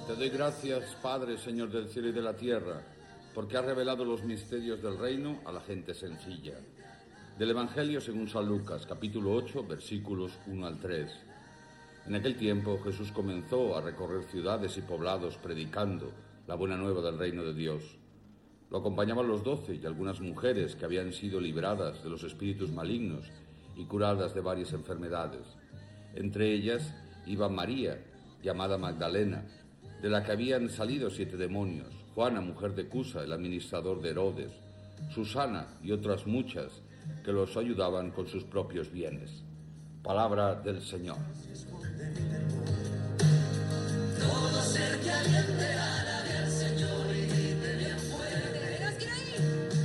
Te doy gracias, Padre, Señor del cielo y de la tierra, porque has revelado los misterios del reino a la gente sencilla. Del Evangelio según San Lucas, capítulo 8, versículos 1 al 3. En aquel tiempo Jesús comenzó a recorrer ciudades y poblados predicando la buena nueva del reino de Dios. Lo acompañaban los 12 y algunas mujeres que habían sido libradas de los espíritus malignos y curadas de varias enfermedades. Entre ellas iba María, llamada Magdalena, de la que habían salido 7 demonios, Juana, mujer de Cusa, el administrador de Herodes, Susana y otras muchas que los ayudaban con sus propios bienes. Palabra del Señor. Todo ser que aliente